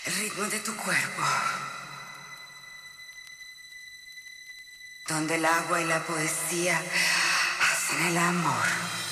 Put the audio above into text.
El ritmo de tu cuerpo. Donde el agua y la poesía hacen el amor.